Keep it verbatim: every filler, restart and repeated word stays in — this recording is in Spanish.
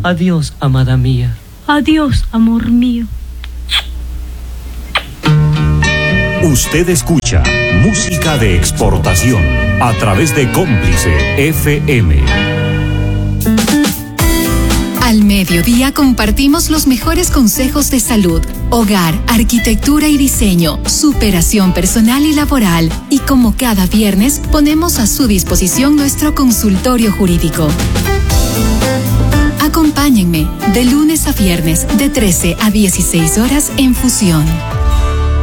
Adiós, amada mía. Adiós, amor mío. Usted escucha música de exportación a través de Cómplice F M. Al mediodía compartimos los mejores consejos de salud, hogar, arquitectura y diseño, superación personal y laboral. Y como cada viernes, ponemos a su disposición nuestro consultorio jurídico. Acompáñenme de lunes a viernes de trece a dieciséis horas en Fusión.